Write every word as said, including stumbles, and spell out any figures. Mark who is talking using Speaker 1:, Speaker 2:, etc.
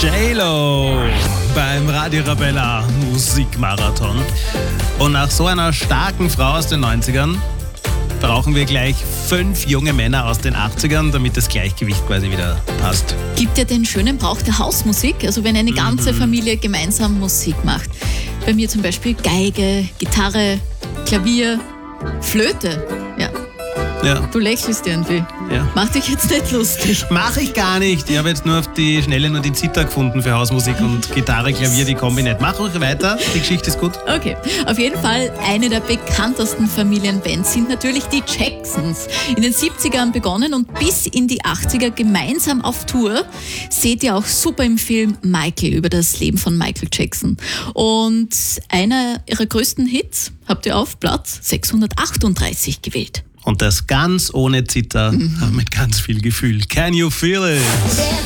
Speaker 1: J-Lo beim Radio Arabella Musikmarathon. Und nach so einer starken Frau aus den neunzigern brauchen wir gleich fünf junge Männer aus den achtzigern, damit das Gleichgewicht quasi wieder passt.
Speaker 2: Gibt ja den schönen Brauch der Hausmusik, also wenn eine ganze mhm. Familie gemeinsam Musik macht. Bei mir zum Beispiel Geige, Gitarre, Klavier, Flöte. Ja.
Speaker 1: Ja.
Speaker 2: Du lächelst irgendwie.
Speaker 1: Ja.
Speaker 2: Mach dich jetzt nicht lustig.
Speaker 1: Mach ich gar nicht. Ich habe jetzt nur auf die Schnelle nur die Zither gefunden für Hausmusik und Gitarre, Klavier, die Kombi nicht. Mach ruhig weiter, die Geschichte ist gut.
Speaker 2: Okay, auf jeden Fall eine der bekanntesten Familienbands sind natürlich die Jacksons. In den siebzigern begonnen und bis in die achtziger gemeinsam auf Tour. Seht ihr auch super im Film Michael über das Leben von Michael Jackson. Und einer ihrer größten Hits habt ihr auf Platz sechshundertachtunddreißig gewählt.
Speaker 1: Und das ganz ohne Zither, mhm. mit ganz viel Gefühl. Can you feel it?